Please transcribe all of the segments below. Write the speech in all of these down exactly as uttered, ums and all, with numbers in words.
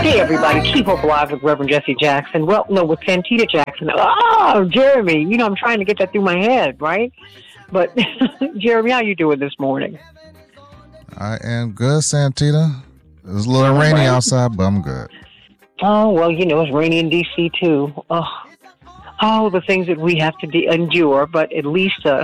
Hey, everybody. Keep Hope Alive with Reverend Jesse Jackson. Well, no, with Santita Jackson. Oh, Jeremy. You know, I'm trying to get that through my head, right? But, Jeremy, how you doing this morning? I am good, Santita. It's a little rainy right. outside, but I'm good. Oh, well, you know, it's rainy in D C, too. Oh, oh the things that we have to de- endure, but at least uh,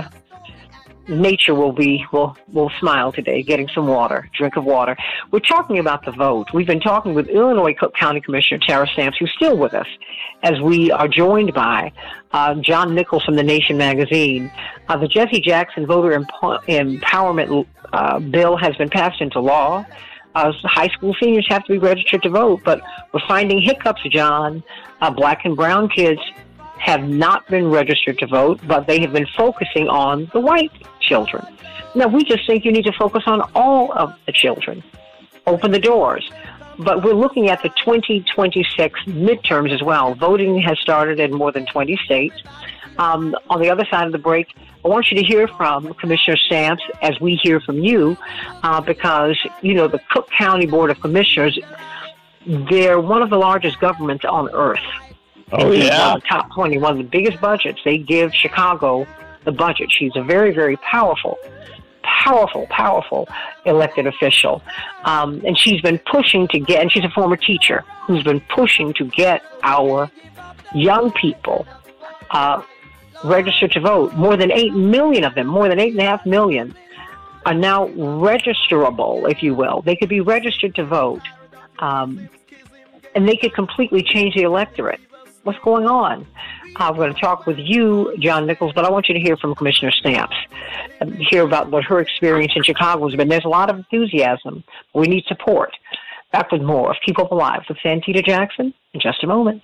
nature will be will will smile today, getting some water, drink of water. We're talking about the vote. We've been talking with Illinois Cook County Commissioner Tara Stamps, who's still with us, as we are joined by uh, John Nichols from The Nation magazine. Uh, the Jesse Jackson Voter Emp- Empowerment uh, Bill has been passed into law. Uh, high school seniors have to be registered to vote, but we're finding hiccups, John. Uh, black and brown kids have not been registered to vote, but they have been focusing on the white children. Now, we just think you need to focus on all of the children. Open the doors. But we're looking at the twenty twenty-six midterms as well. Voting has started in more than twenty states. Um, on the other side of the break, I want you to hear from Commissioner Stamps as we hear from you, uh, because, you know, the Cook County Board of Commissioners, they're one of the largest governments on earth. Oh, yeah. One of the top twenty, one of the biggest budgets. They give Chicago the budget. She's a very, very powerful, powerful, powerful elected official. Um, and she's been pushing to get, and she's a former teacher who's been pushing to get our young people uh, registered to vote. More than eight million of them, more than eight and a half million, are now registerable, if you will. They could be registered to vote, um, and they could completely change the electorate. What's going on? Uh, we're going to talk with you, John Nichols, but I want you to hear from Commissioner Stamps, and hear about what her experience in Chicago has been. There's a lot of enthusiasm. We need support. Back with more of Keep Hope Alive with Santita Jackson in just a moment.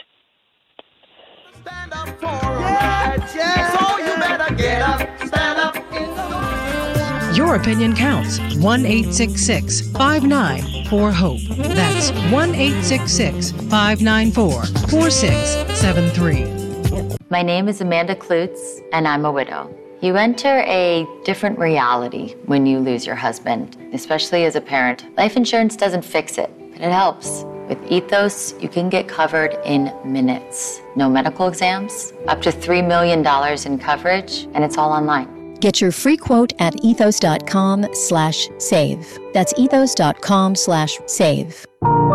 Stand up for yeah, yeah. So you better get up, stand up. Your opinion counts. one eight six six, five nine four, HOPE. That's one eight six six, five nine four, four six seven three. My name is Amanda Klutz, and I'm a widow. You enter a different reality when you lose your husband, especially as a parent. Life insurance doesn't fix it, but it helps. With Ethos, you can get covered in minutes. No medical exams, up to three million dollars in coverage, and it's all online. Get your free quote at ethos.com slash save. That's ethos.com slash save.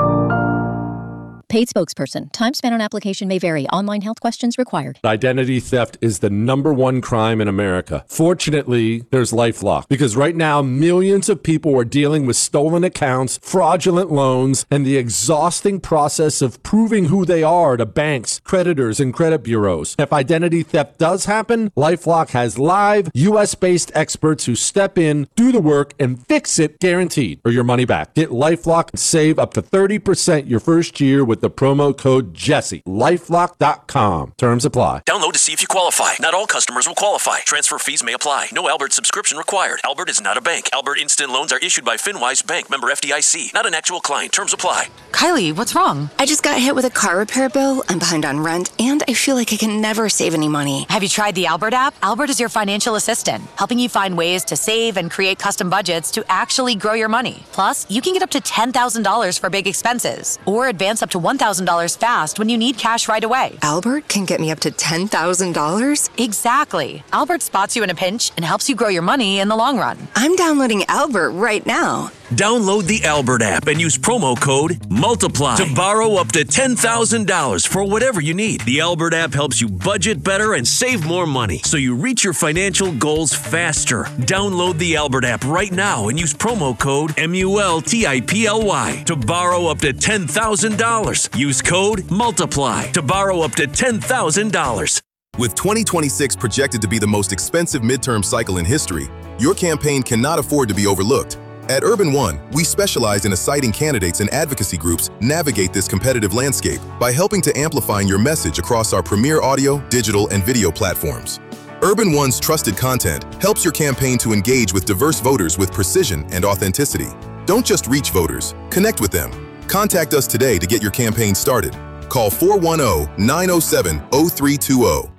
Paid spokesperson. Time spent on application may vary. Online health questions required. Identity theft is the number one crime in America. Fortunately, there's LifeLock, because right now millions of people are dealing with stolen accounts, fraudulent loans, and the exhausting process of proving who they are to banks, creditors, and credit bureaus. If identity theft does happen, LifeLock has live U S-based experts who step in, do the work, and fix it guaranteed, or your money back. Get LifeLock and save up to thirty percent your first year with the promo code Jesse. LifeLock dot com. Terms apply. Download to see if you qualify. Not all customers will qualify. Transfer fees may apply. No Albert subscription required. Albert is not a bank. Albert Instant Loans are issued by FinWise Bank, member F D I C. Not an actual client. Terms apply. Kylie, what's wrong? I just got hit with a car repair bill. I'm behind on rent, and I feel like I can never save any money. Have you tried the Albert app? Albert is your financial assistant, helping you find ways to save and create custom budgets to actually grow your money. Plus, you can get up to ten thousand dollars for big expenses, or advance up to one thousand dollars fast when you need cash right away. Albert can get me up to ten thousand dollars? Exactly. Albert spots you in a pinch and helps you grow your money in the long run. I'm downloading Albert right now. Download the Albert app and use promo code MULTIPLY to borrow up to ten thousand dollars for whatever you need. The Albert app helps you budget better and save more money, so you reach your financial goals faster. Download the Albert app right now and use promo code M U L T I P L Y to borrow up to ten thousand dollars. Use code MULTIPLY to borrow up to ten thousand dollars. With twenty twenty-six projected to be the most expensive midterm cycle in history, your campaign cannot afford to be overlooked. At Urban One, we specialize in assigning candidates and advocacy groups navigate this competitive landscape by helping to amplify your message across our premier audio, digital, and video platforms. Urban One's trusted content helps your campaign to engage with diverse voters with precision and authenticity. Don't just reach voters, connect with them. Contact us today to get your campaign started. Call four one zero, nine zero seven, zero three two zero.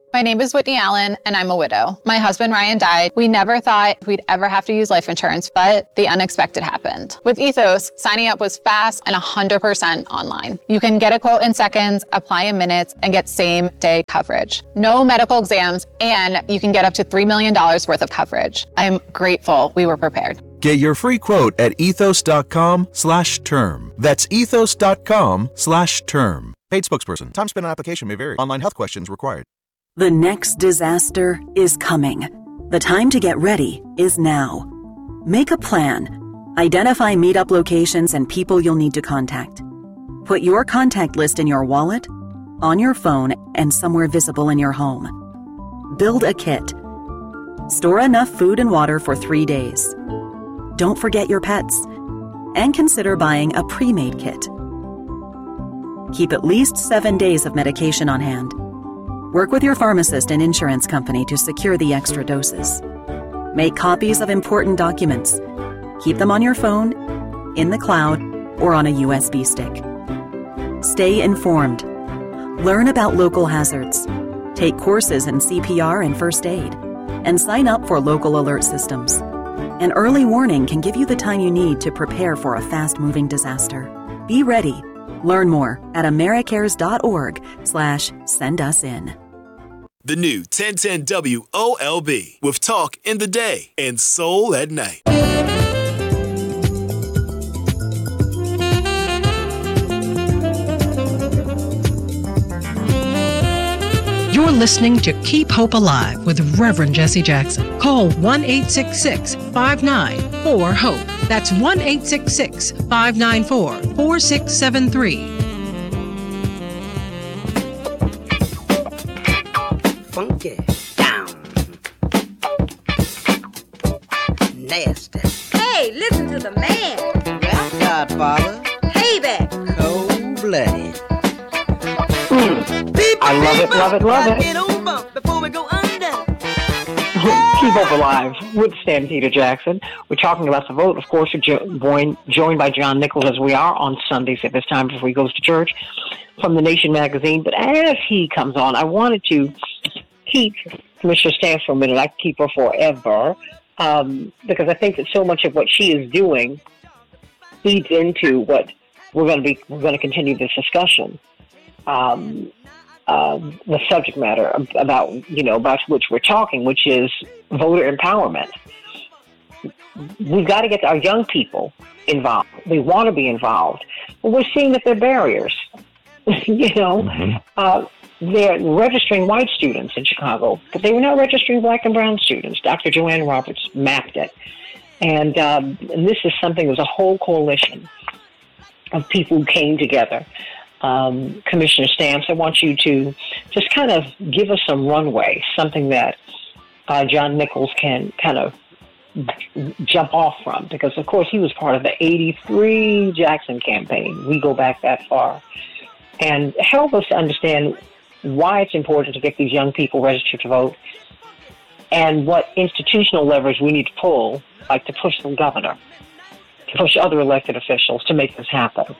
My name is Whitney Allen, and I'm a widow. My husband, Ryan, died. We never thought we'd ever have to use life insurance, but the unexpected happened. With Ethos, signing up was fast and one hundred percent online. You can get a quote in seconds, apply in minutes, and get same-day coverage. No medical exams, and you can get up to three million dollars worth of coverage. I'm grateful we were prepared. Get your free quote at ethos.com slash term. That's ethos.com slash term. Paid spokesperson. Time spent on application may vary. Online health questions required. The next disaster is coming. The time to get ready is now. Make a plan. Identify meetup locations and people you'll need to contact. Put your contact list in your wallet, on your phone, and somewhere visible in your home. Build a kit. Store enough food and water for three days. Don't forget your pets. And consider buying a pre-made kit. Keep at least seven days of medication on hand. Work with your pharmacist and insurance company to secure the extra doses. Make copies of important documents. Keep them on your phone, in the cloud, or on a U S B stick. Stay informed. Learn about local hazards. Take courses in C P R and first aid. And sign up for local alert systems. An early warning can give you the time you need to prepare for a fast-moving disaster. Be ready. Learn more at americares.org slash send us in. The new ten ten W O L B with talk in the day and soul at night. You're listening to Keep Hope Alive with Reverend Jesse Jackson. Call one eight six six, five nine four, HOPE. That's one eight six six, five nine four, four six seven three. Funky down. Nasty. Hey, listen to the man. Rap Godfather. Payback. Cold-blooded. I love it, love it, love it. Keep Hope Alive with Stampede Jackson. We're talking about the vote. Of course, we're jo- joined by John Nichols, as we are on Sundays at this time before he goes to church, from The Nation magazine. But as he comes on, I wanted to keep Commissioner Stamps for a minute. I could keep her forever, um, because I think that so much of what she is doing feeds into what we're going to be. We're going to continue this discussion. Um, uh, the subject matter about, you know, about which we're talking, which is voter empowerment. We've got to get our young people involved. They want to be involved, but we're seeing that there are barriers. you know, mm-hmm. uh, they're registering white students in Chicago, but they were not registering black and brown students. Doctor Joanne Roberts mapped it. And, um, and this is something, there's a whole coalition of people who came together. Um, Commissioner Stamps, I want you to just kind of give us some runway, something that uh, John Nichols can kind of jump off from, because, of course, he was part of the eighty-three Jackson campaign. We go back that far. And help us to understand why it's important to get these young people registered to vote and what institutional leverage we need to pull, like to push the governor, to push other elected officials to make this happen.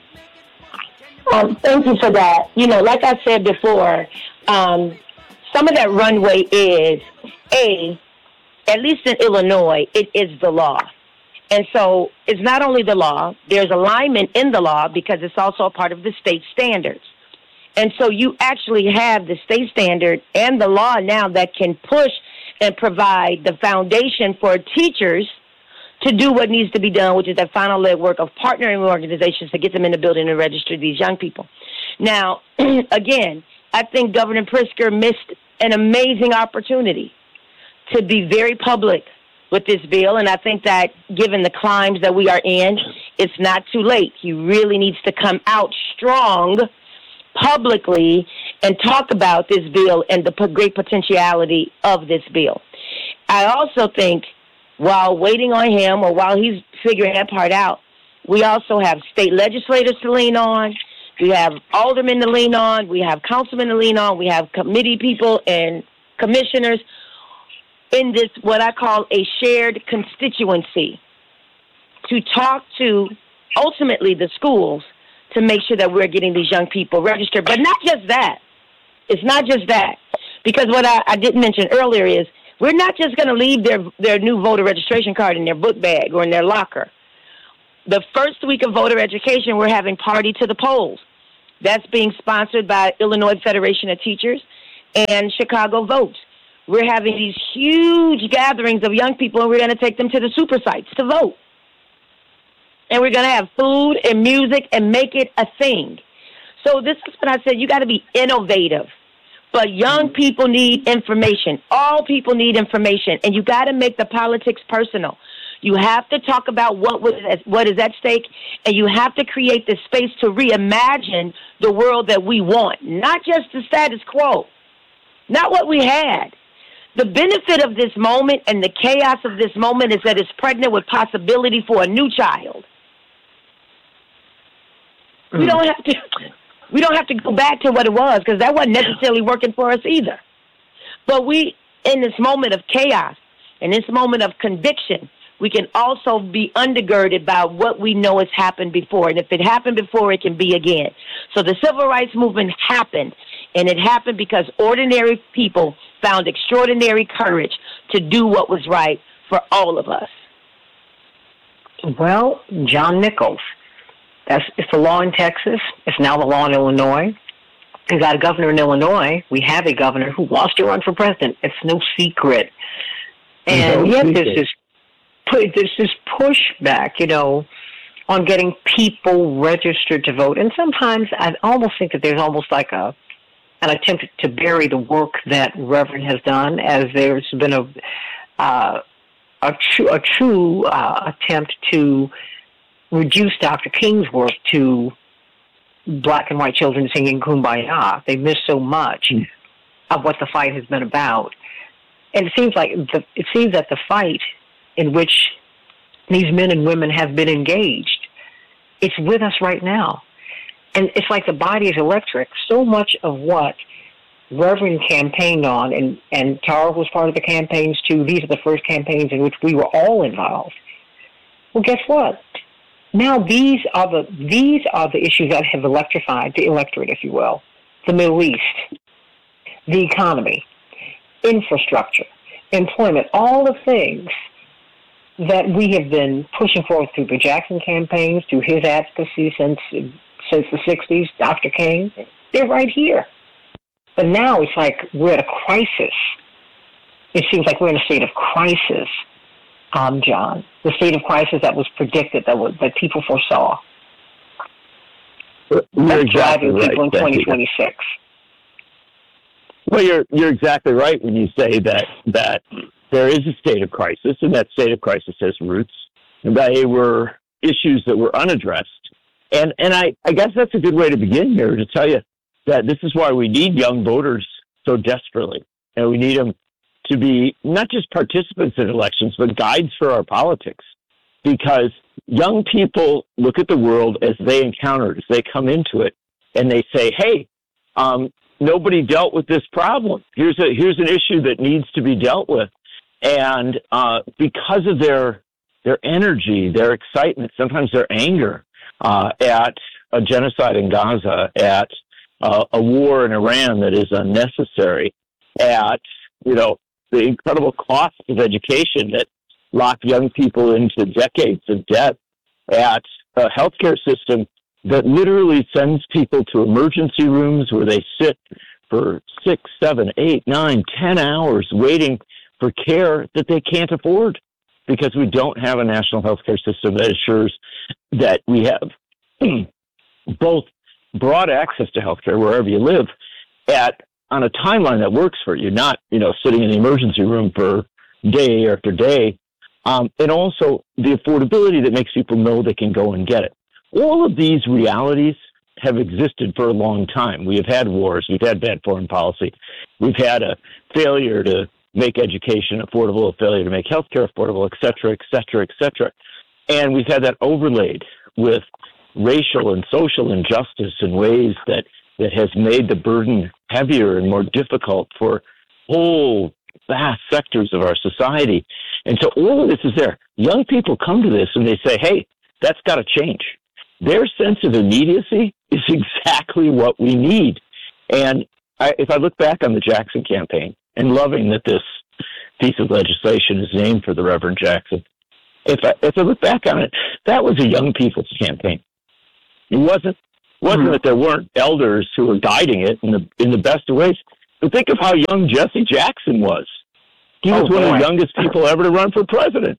Um, thank you for that. You know, like I said before, um, some of that runway is, A, at least in Illinois, it is the law. And so it's not only the law, there's alignment in the law because it's also a part of the state standards. And so you actually have the state standard and the law now that can push and provide the foundation for teachers to do what needs to be done, which is that final legwork of partnering with organizations to get them in the building and register these young people. Now, again, I think Governor Pritzker missed an amazing opportunity to be very public with this bill, and I think that given the climes that we are in, it's not too late. He really needs to come out strong publicly and talk about this bill and the great potentiality of this bill. I also think while waiting on him or while he's figuring that part out, we also have state legislators to lean on. We have aldermen to lean on. We have councilmen to lean on. We have committee people and commissioners in this, what I call a shared constituency, to talk to ultimately the schools to make sure that we're getting these young people registered. But not just that. It's not just that. Because what I, I didn't mention earlier is we're not just going to leave their, their new voter registration card in their book bag or in their locker. The first week of voter education, we're having Party to the Polls. That's being sponsored by Illinois Federation of Teachers and Chicago Votes. We're having these huge gatherings of young people, and we're going to take them to the super sites to vote. And we're going to have food and music and make it a thing. So this is what I said. You got to be innovative. But young people need information. All people need information. And you got to make the politics personal. You have to talk about what was what is at stake, and you have to create the space to reimagine the world that we want, not just the status quo, not what we had. The benefit of this moment and the chaos of this moment is that it's pregnant with possibility for a new child. Mm. We don't have to we don't have to go back to what it was, because that wasn't necessarily working for us either. But we, in this moment of chaos, in this moment of conviction, we can also be undergirded by what we know has happened before. And if it happened before, it can be again. So the civil rights movement happened, and it happened because ordinary people found extraordinary courage to do what was right for all of us. Well, John Nichols, that's, it's the law in Texas. It's now the law in Illinois. We got a governor in Illinois. We have a governor who wants to run for president. It's no secret. And no yet secret. there's this There's this pushback, you know, on getting people registered to vote. And sometimes I almost think that there's almost like a an attempt to bury the work that Reverend has done, as there's been a uh, a true, a true uh, attempt to reduce Doctor King's work to black and white children singing Kumbaya. They miss so much of what the fight has been about. And it seems like the, it seems that the fight in which these men and women have been engaged, it's with us right now. And it's like the body is electric. So much of what Reverend campaigned on, and, and Tara was part of the campaigns too, these are the first campaigns in which we were all involved. Well, guess what? Now these are the these are the issues that have electrified the electorate, if you will. The Middle East, the economy, infrastructure, employment, all the things that we have been pushing forward through the Jackson campaigns, through his advocacy since since the sixties, Doctor King, they're right here. But now it's like we're at a crisis. It seems like we're in a state of crisis, um, John. The state of crisis that was predicted, that was, that people foresaw. You're That's exactly driving right, people in Becky. twenty twenty-six. Well, you're you're exactly right when you say that that there is a state of crisis, and that state of crisis has roots. And they were issues that were unaddressed. And and I, I guess that's a good way to begin here, to tell you that this is why we need young voters so desperately. And we need them to be not just participants in elections, but guides for our politics. Because young people look at the world as they encounter it, as they come into it, and they say, hey, um, nobody dealt with this problem. Here's a here's an issue that needs to be dealt with. And uh, because of their their energy, their excitement, sometimes their anger uh, at a genocide in Gaza, at uh, a war in Iran that is unnecessary, at you know the incredible cost of education that lock young people into decades of debt, at a healthcare system that literally sends people to emergency rooms where they sit for six, seven, eight, nine, ten hours waiting for care that they can't afford, because we don't have a national healthcare system that assures that we have both broad access to healthcare wherever you live at on a timeline that works for you, not, you know, sitting in the emergency room for day after day, um, and also the affordability that makes people know they can go and get it. All of these realities have existed for a long time. We have had wars. We've had bad foreign policy. We've had a failure to make education affordable, a failure to make healthcare affordable, et cetera, et cetera, et cetera. And we've had that overlaid with racial and social injustice in ways that, that has made the burden heavier and more difficult for whole vast sectors of our society. And so all of this is there. Young people come to this and they say, hey, that's got to change. Their sense of immediacy is exactly what we need. And I, if I look back on the Jackson campaign and loving that this piece of legislation is named for the Reverend Jackson, if I, if I look back on it, that was a young people's campaign. It wasn't wasn't mm-hmm. that there weren't elders who were guiding it in the in the best of ways. But think of how young Jesse Jackson was. He was oh, one boy. of the youngest people ever to run for president.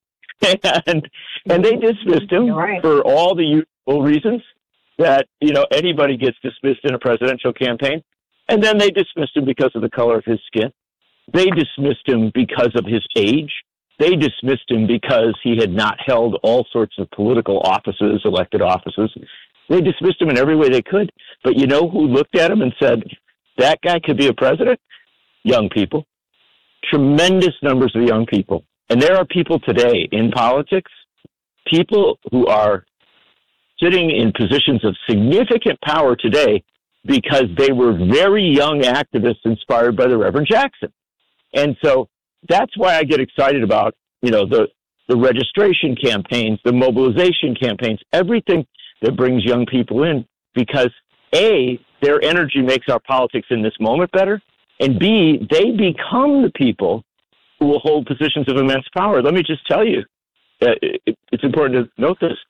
And and they dismissed him right. for all the usual reasons that, you know, anybody gets dismissed in a presidential campaign. And then they dismissed him because of the color of his skin. They dismissed him because of his age. They dismissed him because he had not held all sorts of political offices, elected offices. They dismissed him in every way they could. But you know who looked at him and said, that guy could be a president? Young people. Tremendous numbers of young people. And there are people today in politics, people who are sitting in positions of significant power today because they were very young activists inspired by the Reverend Jackson. And so that's why I get excited about, you know, the, the registration campaigns, the mobilization campaigns, everything that brings young people in, because A, their energy makes our politics in this moment better, and B, they become the people who will hold positions of immense power. Let me just tell you, uh, it, it's important to note this.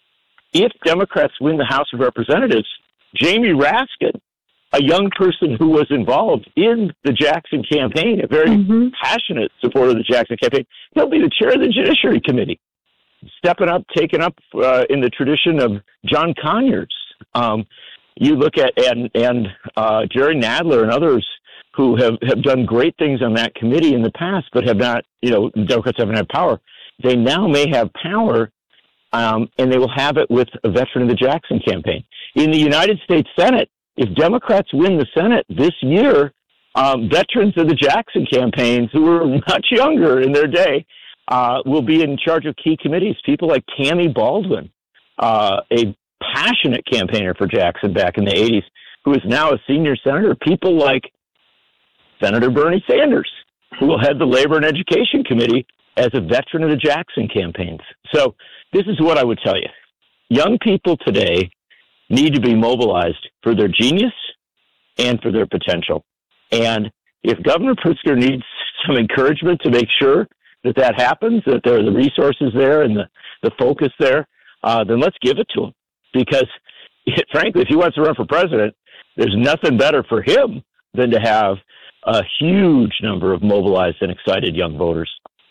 If Democrats win the House of Representatives, Jamie Raskin, a young person who was involved in the Jackson campaign, a very mm-hmm. passionate supporter of the Jackson campaign, he'll be the chair of the Judiciary Committee, stepping up, taking up uh, in the tradition of John Conyers. Um, you look at, and, and uh, Jerry Nadler and others who have, have done great things on that committee in the past, but have not, you know, Democrats haven't had power. They now may have power, um, and they will have it with a veteran of the Jackson campaign. In the United States Senate, if Democrats win the Senate this year, um, veterans of the Jackson campaigns who were much younger in their day uh, will be in charge of key committees. People like Tammy Baldwin, uh, a passionate campaigner for Jackson back in the eighties, who is now a senior senator. People like Senator Bernie Sanders, who will head the Labor and Education Committee as a veteran of the Jackson campaigns. So this is what I would tell you. Young people today need to be mobilized for their genius and for their potential. And if Governor Pritzker needs some encouragement to make sure that that happens, that there are the resources there and the, the focus there, uh, then let's give it to him. Because, it, frankly, if he wants to run for president, there's nothing better for him than to have a huge number of mobilized and excited young voters.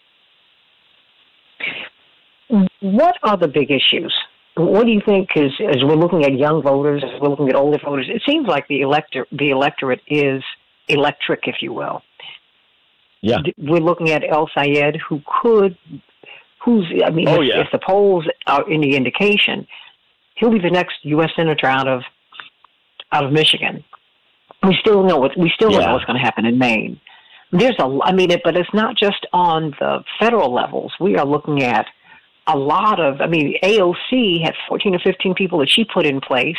What are the big issues? What do you think is, as we're looking at young voters, as we're looking at older voters, it seems like the elector, the electorate is electric, if you will. Yeah. We're looking at El Sayed, who could, who's, I mean, oh, if, yeah. if the polls are any indication, he'll be the next U S senator out of, out of Michigan. We still know what, we still don't yeah. know what's going to happen in Maine. There's a, I mean, it, but it's not just on the federal levels. We are looking at a lot of, I mean, A O C had fourteen or fifteen people that she put in place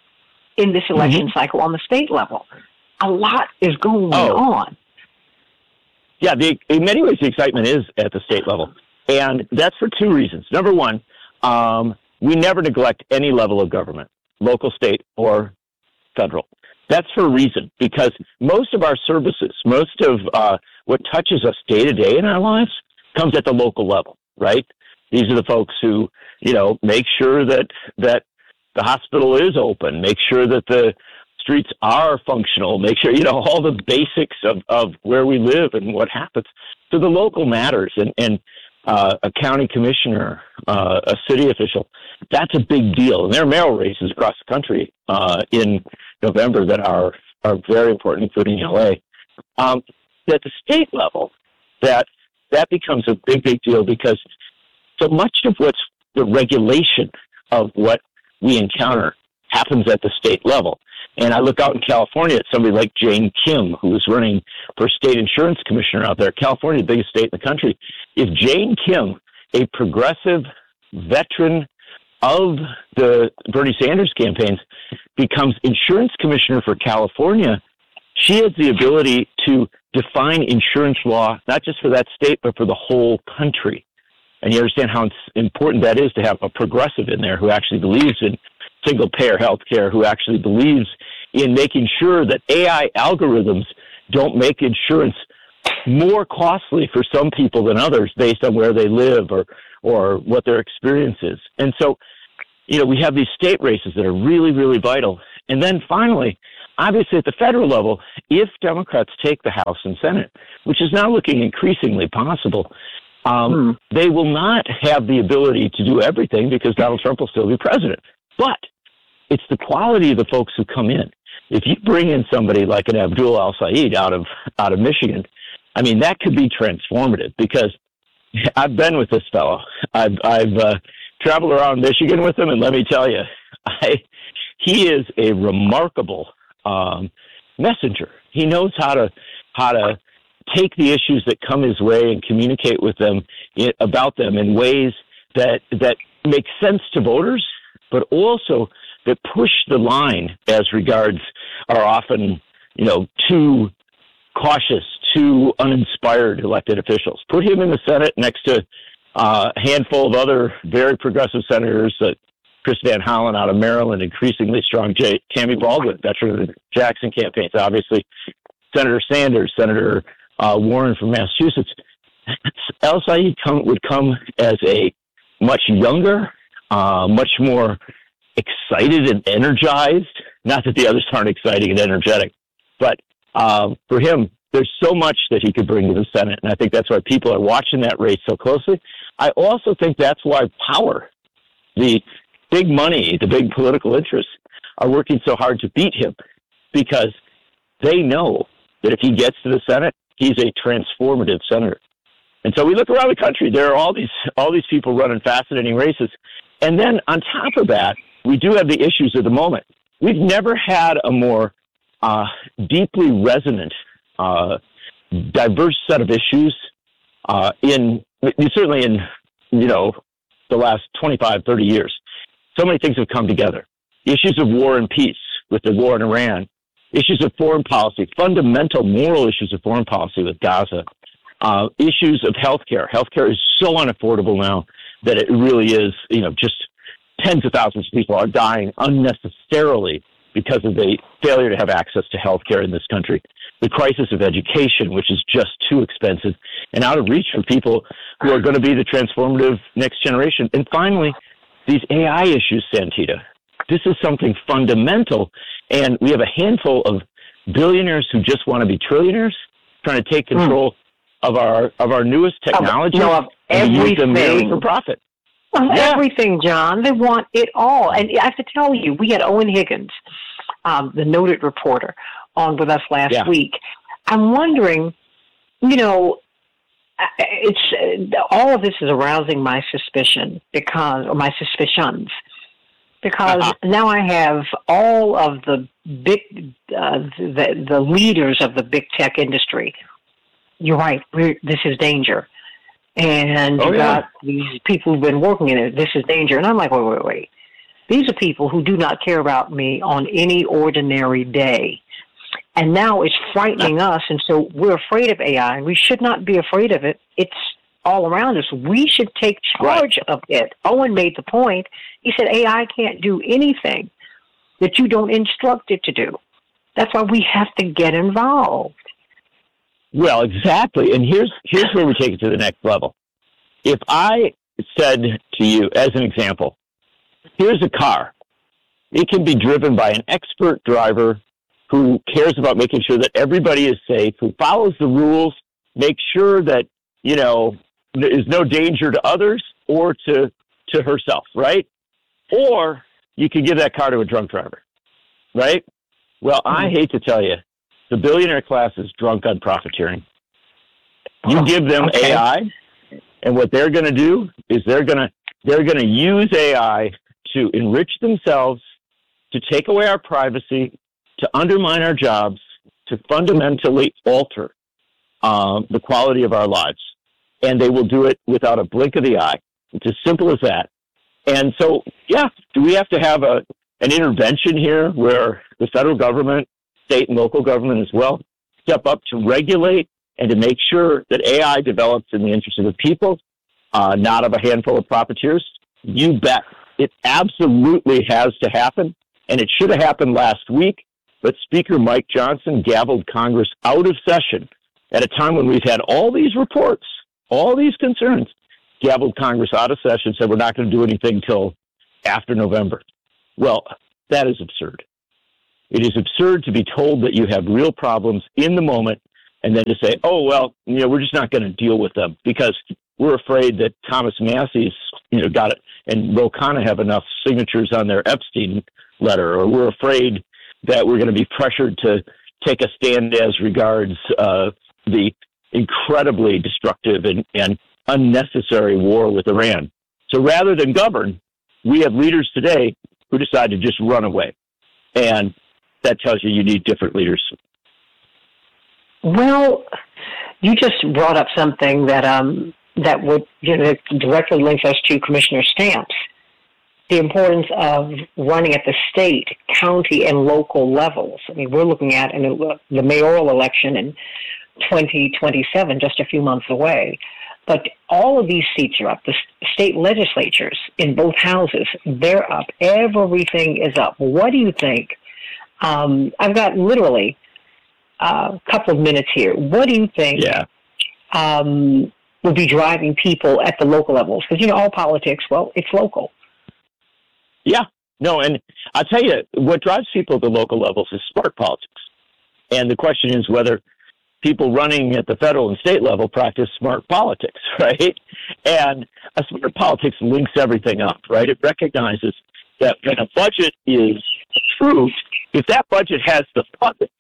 in this election mm-hmm. cycle on the state level. A lot is going oh. on. Yeah, the, in many ways, the excitement is at the state level. And that's for two reasons. Number one, um, we never neglect any level of government, local, state, or federal. That's for a reason, because most of our services, most of uh, what touches us day to day in our lives comes at the local level, right? These are the folks who, you know, make sure that that the hospital is open, make sure that the streets are functional, make sure, you know, all the basics of, of where we live and what happens. So the local matters, and, and uh, a county commissioner, uh, a city official, that's a big deal. And there are mayoral races across the country uh, in November that are, are very important, including L A. Um, at the state level, that that becomes a big, big deal, because so much of what's the regulation of what we encounter happens at the state level. And I look out in California at somebody like Jane Kim, who is running for state insurance commissioner out there. California, the biggest state in the country. If Jane Kim, a progressive veteran of the Bernie Sanders campaigns, becomes insurance commissioner for California, she has the ability to define insurance law, not just for that state, but for the whole country. And you understand how important that is to have a progressive in there who actually believes in single-payer health care, who actually believes in making sure that A I algorithms don't make insurance more costly for some people than others based on where they live or, or what their experience is. And so, you know, we have these state races that are really, really vital. And then finally, obviously at the federal level, if Democrats take the House and Senate, which is now looking increasingly possible, um, hmm. they will not have the ability to do everything because Donald Trump will still be president. But it's the quality of the folks who come in. If you bring in somebody like an Abdul Al-Sayed out of out of Michigan, I mean, that could be transformative because I've been with this fellow. I've, I've uh, traveled around Michigan with him, and let me tell you, I, he is a remarkable um, messenger. He knows how to how to take the issues that come his way and communicate with them in, about them in ways that that make sense to voters, but also that push the line as regards are often, you know, too cautious, too uninspired elected officials. Put him in the Senate next to uh, a handful of other very progressive senators, uh, Chris Van Hollen out of Maryland, increasingly strong J- Tammy Baldwin, veteran of the Jackson campaigns, obviously, Senator Sanders, Senator uh, Warren from Massachusetts. El-Sayed come, would come as a much younger, uh, much more excited and energized. Not that the others aren't exciting and energetic, but um, for him, there's so much that he could bring to the Senate, and I think that's why people are watching that race so closely. I also think that's why power, the big money, the big political interests, are working so hard to beat him because they know that if he gets to the Senate, he's a transformative senator. And so we look around the country, there are all these all these people running fascinating races. And then on top of that, we do have the issues of the moment. We've never had a more uh, deeply resonant, uh, diverse set of issues uh, in, certainly in, you know, the last twenty-five, thirty years. So many things have come together. Issues of war and peace with the war in Iran, issues of foreign policy, fundamental moral issues of foreign policy with Gaza, uh, issues of healthcare. Healthcare is so unaffordable now that it really is, you know, just tens of thousands of people are dying unnecessarily because of the failure to have access to healthcare in this country. The crisis of education, which is just too expensive and out of reach for people who are going to be the transformative next generation. And finally, these A I issues, Santita. This is something fundamental, and we have a handful of billionaires who just want to be trillionaires, trying to take control mm. of our of our newest technology of, no, of and use them merely for everything. profit. Of Yeah. everything, John. They want it all. And I have to tell you, we had Owen Higgins, um, the noted reporter, on with us last Yeah. week. I'm wondering, you know, it's uh, all of this is arousing my suspicion because, or my suspicions, because Uh-huh. now I have all of the big, uh, the the leaders of the big tech industry. You're right. We're, this is danger, and Oh, you yeah. got these people who've been working in it. This is danger, and I'm like, wait, wait, wait. These are people who do not care about me on any ordinary day. And now it's frightening us, and so we're afraid of A I, and we should not be afraid of it. It's all around us. We should take charge of it. Owen made the point. He said A I can't do anything that you don't instruct it to do. That's why we have to get involved. Well, exactly. And here's here's where we take it to the next level. If I said to you, as an example, here's a car. It can be driven by an expert driver who cares about making sure that everybody is safe, who follows the rules, makes sure that, you know, there is no danger to others or to, to herself, right? Or you could give that car to a drunk driver, right? Well, I hate to tell you, the billionaire class is drunk on profiteering. You give them okay. A I, and what they're going to do is they're going to they're going to use A I to enrich themselves, to take away our privacy, to undermine our jobs, to fundamentally alter um, the quality of our lives. And they will do it without a blink of the eye. It's as simple as that. And so, yeah, do we have to have a an intervention here where the federal government, state and local government as well, step up to regulate and to make sure that A I develops in the interest of the people, uh, not of a handful of profiteers? You bet. It absolutely has to happen. And it should have happened last week. but Speaker Mike Johnson gavelled Congress out of session at a time when we've had all these reports, all these concerns, gavelled Congress out of session, said we're not going to do anything till after November. Well, that is absurd. It is absurd to be told that you have real problems in the moment and then to say, oh, well, you know, we're just not going to deal with them because we're afraid that Thomas Massie's, you know, got it and Ro Khanna have enough signatures on their Epstein letter, or we're afraid that we're going to be pressured to take a stand as regards uh, the incredibly destructive and, and unnecessary war with Iran. So rather than govern, we have leaders today who decide to just run away. And that tells you you need different leaders. Well, you just brought up something that um, that would you know, directly link us to Commissioner Stamps. The importance of running at the state, county, and local levels. I mean, we're looking at an, the mayoral election in twenty twenty-seven, just a few months away. But all of these seats are up. The state legislatures in both houses, they're up. Everything is up. What do you think? Um, I've got literally a couple of minutes here. What do you think yeah. um, would be driving people at the local levels? Because, you know, all politics, well, it's local. Yeah. No, and I'll tell you, what drives people at the local levels is smart politics. And the question is whether people running at the federal and state level practice smart politics, right? And a smart politics links everything up, right? It recognizes that when a budget is approved, if that budget has the funding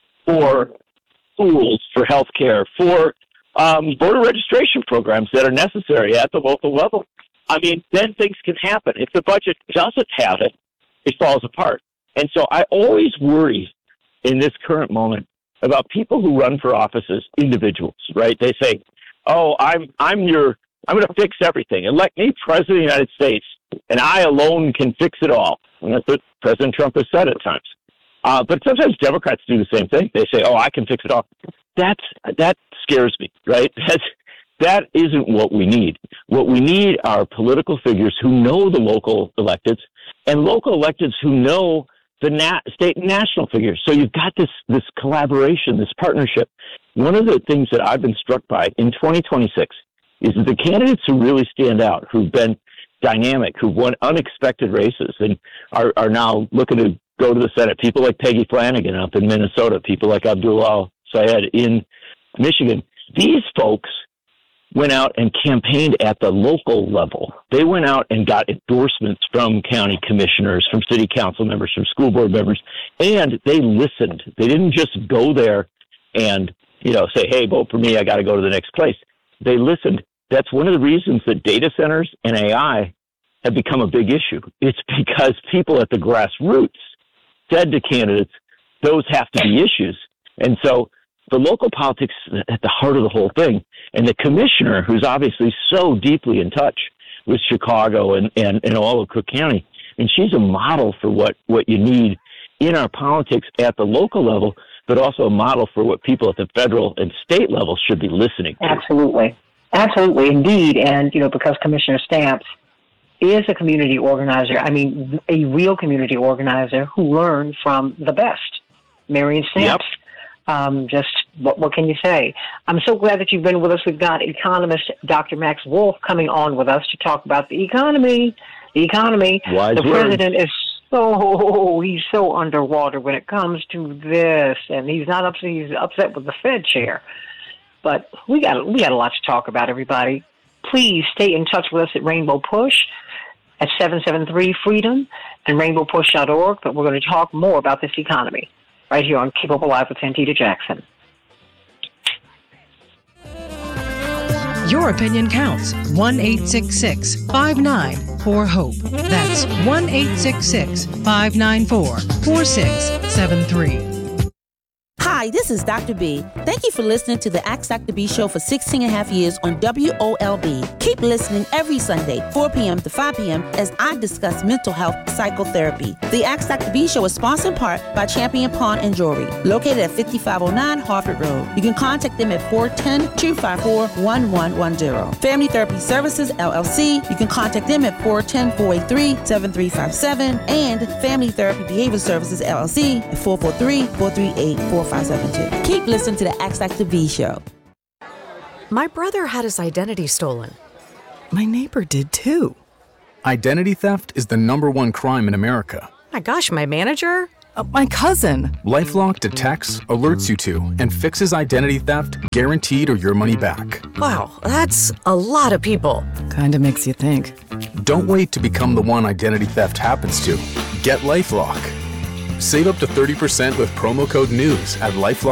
for schools, for healthcare, for um, voter registration programs that are necessary at the local level, I mean, then things can happen. If the budget doesn't have it, it falls apart. And so I always worry in this current moment about people who run for offices, individuals, right? They say, oh, I'm I'm your, I'm going to fix everything. Elect me president of the United States, and I alone can fix it all. And that's what President Trump has said at times. Uh, but sometimes Democrats do the same thing. They say, oh, I can fix it all. That's, that scares me, right? That's, that isn't what we need. What we need are political figures who know the local electeds and local electeds who know the na- state and national figures. So you've got this this collaboration, this partnership. One of the things that I've been struck by in twenty twenty-six is that the candidates who really stand out, who've been dynamic, who've won unexpected races and are, are now looking to go to the Senate, people like Peggy Flanagan up in Minnesota, people like Abdul Al-Sayed in Michigan, these folks went out and campaigned at the local level. They went out and got endorsements from county commissioners, from city council members, from school board members, and they listened. They didn't just go there and, you know, say, hey, vote for me, I got to go to the next place. They listened. That's one of the reasons that data centers and A I have become a big issue. It's because people at the grassroots said to candidates, those have to be issues. And so the local politics at the heart of the whole thing, and the commissioner, who's obviously so deeply in touch with Chicago and, and, and all of Cook County, and she's a model for what, what you need in our politics at the local level, but also a model for what people at the federal and state level should be listening to. Absolutely. Absolutely, indeed. And, you know, because Commissioner Stamps is a community organizer, I mean, a real community organizer who learned from the best. Marion Stamps. Yep. Um, just what, what can you say? I'm so glad that you've been with us. We've got economist Doctor Max Wolf coming on with us to talk about the economy. The economy. Wise the words. president is so he's so underwater when it comes to this, and he's not upset. He's upset with the Fed chair. But we got we got a lot to talk about, everybody. Please stay in touch with us at Rainbow Push at seven seven three freedom and rainbow push dot org. But we're going to talk more about this economy right here on Keep Hope Alive with Santita Jackson. Your opinion counts. one eight six six, five nine four, HOPE. That's one eight six six, five nine four, four six seven three. Hi, Hi, this is Doctor B. Thank you for listening to the Ask Doctor B show for sixteen and a half years on W O L B. Keep listening every Sunday, four p.m. to five p.m. as I discuss mental health psychotherapy. The Ask Doctor B show is sponsored in part by Champion Pawn and Jewelry, located at fifty-five oh nine Harford Road. You can contact them at four one zero, two five four, one one one zero. Family Therapy Services, L L C. You can contact them at four one zero, four eight three, seven three five seven. And Family Therapy Behavior Services, L L C at four four three, four three eight, four five seven two. Keep listening to the Ask Doctor B show. My brother had his identity stolen. My neighbor did too. Identity theft is the number one crime in America. My gosh, my manager? Uh, my cousin. LifeLock detects, alerts you to, and fixes identity theft guaranteed or your money back. Wow, that's a lot of people. Kinda makes you think. Don't wait to become the one identity theft happens to. Get LifeLock. Save up to thirty percent with promo code NEWS at LifeLock.